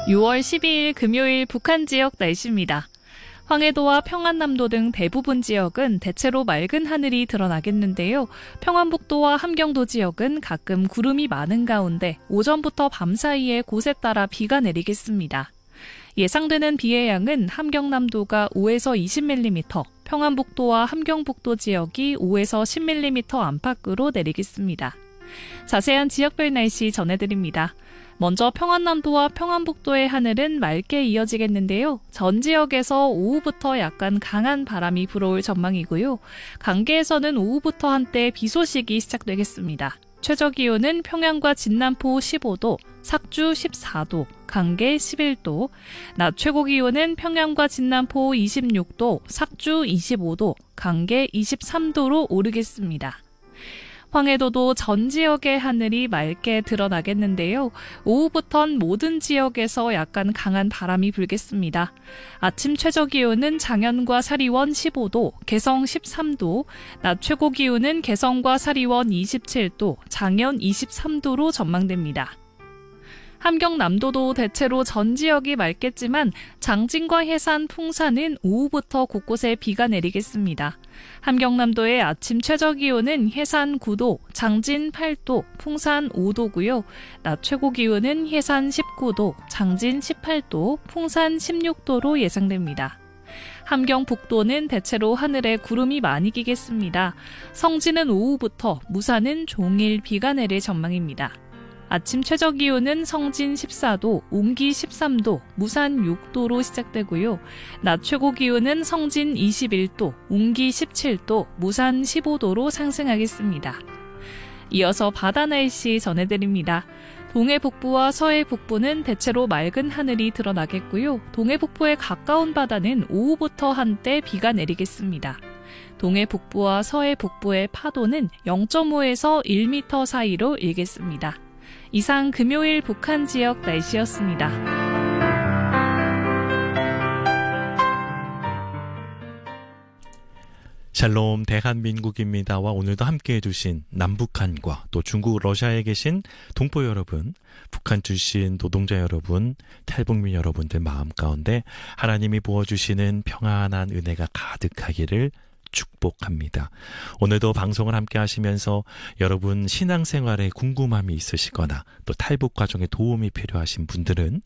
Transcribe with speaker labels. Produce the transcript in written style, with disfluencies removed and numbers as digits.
Speaker 1: 6월 12일 금요일 북한 지역 날씨입니다. 황해도와 평안남도 등 대부분 지역은 대체로 맑은 하늘이 드러나겠는데요. 평안북도와 함경도 지역은 가끔 구름이 많은 가운데 오전부터 밤 사이에 곳에 따라 비가 내리겠습니다. 예상되는 비의 양은 함경남도가 5에서 20mm, 평안북도와 함경북도 지역이 5에서 10mm 안팎으로 내리겠습니다. 자세한 지역별 날씨 전해드립니다. 먼저 평안남도와 평안북도의 하늘은 맑게 이어지겠는데요. 전 지역에서 오후부터 약간 강한 바람이 불어올 전망이고요. 강계에서는 오후부터 한때 비 소식이 시작되겠습니다. 최저기온은 평양과 진남포 15도, 삭주 14도, 강계 11도, 낮 최고기온은 평양과 진남포 26도, 삭주 25도, 강계 23도로 오르겠습니다. 황해도도 전 지역의 하늘이 맑게 드러나겠는데요. 오후부턴 모든 지역에서 약간 강한 바람이 불겠습니다. 아침 최저기온은 장현과 사리원 15도, 개성 13도, 낮 최고기온은 개성과 사리원 27도, 장현 23도로 전망됩니다. 함경남도도 대체로 전 지역이 맑겠지만 장진과 해산, 풍산은 오후부터 곳곳에 비가 내리겠습니다. 함경남도의 아침 최저기온은 해산 9도, 장진 8도, 풍산 5도고요. 낮 최고기온은 해산 19도, 장진 18도, 풍산 16도로 예상됩니다. 함경북도는 대체로 하늘에 구름이 많이 끼겠습니다. 성진은 오후부터, 무산은 종일 비가 내릴 전망입니다. 아침 최저기온은 성진 14도, 옹기 13도, 무산 6도로 시작되고요. 낮 최고기온은 성진 21도, 옹기 17도, 무산 15도로 상승하겠습니다. 이어서 바다 날씨 전해드립니다. 동해 북부와 서해 북부는 대체로 맑은 하늘이 드러나겠고요. 동해 북부에 가까운 바다는 오후부터 한때 비가 내리겠습니다. 동해 북부와 서해 북부의 파도는 0.5에서 1m 사이로 일겠습니다. 이상 금요일 북한 지역 날씨였습니다.
Speaker 2: 샬롬 대한민국입니다와 오늘도 함께해 주신 남북한과 또 중국 러시아에 계신 동포 여러분, 북한 출신 노동자 여러분, 탈북민 여러분들 마음 가운데 하나님이 부어주시는 평안한 은혜가 가득하기를 축복합니다. 오늘도 방송을 함께 하시면서 여러분 신앙생활에 궁금함이 있으시거나 또 탈북 과정에 도움이 필요하신 분들은